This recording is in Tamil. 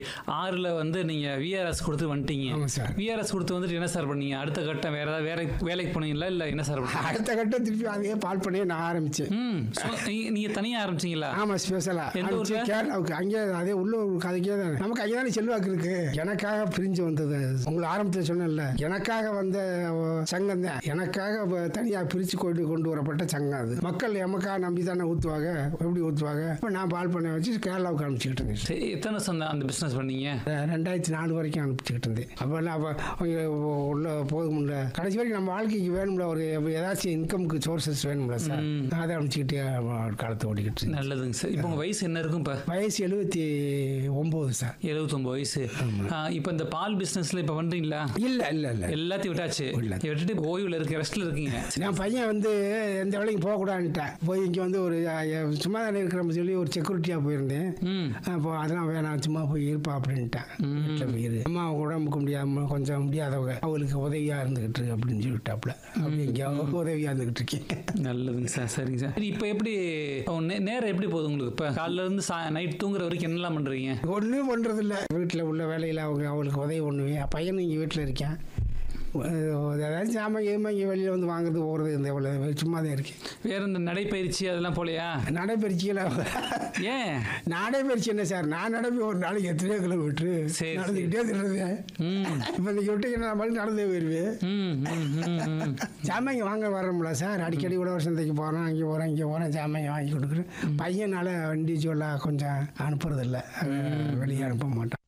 6ல வந்து நீங்க விஆர்எஸ் குடுத்து வந்துட்டீங்க. ஆமா சார். விஆர்எஸ் குடுத்து வந்துட்டு என்ன சார் பண்ணீங்க? அடுத்த கட்டம் வேற ஏதாவது வேலைக்கு போனீங்களா? இல்ல என்ன சார் பண்ணீங்க? அடுத்த கட்டம் திருப்பி அதே பால் பண்ணையே நான் ஆரம்பிச்சேன். நீங்க தனியா ஆரம்பிச்சீங்களா? ஆமா, ஸ்பெஷலா எந்த ஊர்ல? கேரளாவுக்கு. அங்கே அதே உள்ளூர் கதைக்கே தான் நமக்கு அங்கே தானே செல்வாக்கு இருக்கு. எனக்காக பிரிஞ்சு வந்தது உங்களை ஆரம்பத்தில் சொன்னேன்ல, எனக்காக வந்த சங்கம் தான். எனக்காக தனியாக பிரித்து கொண்டு வரப்பட்ட சங்கம் அது. மக்கள் எமக்காக நம்பி தானே ஊற்றுவாங்க. எப்படி ஊற்றுவாங்க? இப்போ நான் பால் பண்ணை வச்சு கேரளாவுக்கு அனுப்பிச்சிக்கிட்டு இருந்தேன். சரி, எத்தனை வருஷம் அந்த பிசினஸ் பண்ணீங்க? 2004 வரைக்கும் அனுப்பிச்சிக்கிட்டு இருந்தேன். அப்போ உள்ள போதும்ல, கடைசி வரைக்கும் நம்ம வாழ்க்கைக்கு வேணும்ல, ஒரு ஏதாச்சும் இன்கமுக்கு சோர்சஸ் வேணும்ல சார். அதை அனுப்பிச்சிக்கிட்டே காலத்தை ஓடிக்கிட்டு. நல்லதுங்க சார். இப்போ உங்க வயசு என்ன இருக்கும்? இப்போ வயசு 79 சார். 79 வயசு. இப்போ இந்த பால் பிசினஸ்ல இப்போ பண்றீங்களா? இல்ல இல்ல இல்ல, எல்லாத்தையும் விட்டாச்சு. விட்டுட்டு ஓய்வுல இருக்க, ரெஸ்ட்ல இருக்கீங்க. என் பையன் வந்து எந்த வேலைக்கும் போகக்கூடாதுன்ட்டேன். போய் இங்கே வந்து ஒரு சும்மா தானே இருக்கிறோம்னு சொல்லி ஒரு செக்யூரிட்டியாக போயிருந்தேன். அப்போ அதெல்லாம் வேணாம், சும்மா போய் இருப்பா அப்படின்ட்டேன். வீட்டில் போயிரு, அம்மா உடம்புக்கு முடியாமல் கொஞ்சம் முடியாதவங்க, அவங்களுக்கு உதவியாக இருந்துகிட்டு இருக்கு அப்படின்னு சொல்லிட்டாப்புல. அப்படி இங்கே உதவியாக இருந்துகிட்டு இருக்கேன். நல்லதுங்க சார். சரிங்க சார். இப்போ எப்படி நேரம் எப்படி போகுது உங்களுக்கு? இப்போ காலைல இருந்து நைட் தூங்குற வரைக்கும் என்னெல்லாம் பண்றீங்க? ஒன்றும் பண்ணுறதில்ல. வீட்டில் உள்ள வேலையில் அவங்களுக்கு உதவி பண்ணுவேன். பையனும் இங்கே வீட்டில் இருக்கேன். ஏதாச்சும் சாமான் இங்கே வெளியில் வந்து வாங்குறது போகிறது இந்த எவ்வளோ சும்மா தான் இருக்கேன். வேற இந்த நடைப்பயிற்சி அதெல்லாம் போலையா? நடைப்பயிற்சியெல்லாம் ஏன்? நடைப்பயிற்சி என்ன சார், நான் நடப்பி ஒரு நாளைக்கு எத்தனையோ கிலோமீட்டரு நடந்துக்கிட்டே திடுறேன். இப்போ இன்னைக்கு விட்டு நான் மறுபடியும் நடந்தே போயிடுவேன். சாமாங்க வாங்க வரோம்ல சார், அடிக்கடி கூட ஒரு சந்தைக்கு போகிறோம், அங்கே போகிறேன் இங்கே போகிறேன், சாமாங்க வாங்கி கொடுக்குறேன். பையனால் இண்டிவிஜுவலாக கொஞ்சம் அனுப்புறதில்ல, வெளியே அனுப்ப மாட்டேன்.